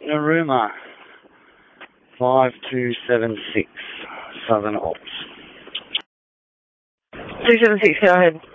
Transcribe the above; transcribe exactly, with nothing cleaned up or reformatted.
Narooma, five two seven six, Southern Ops. two seven six, go ahead.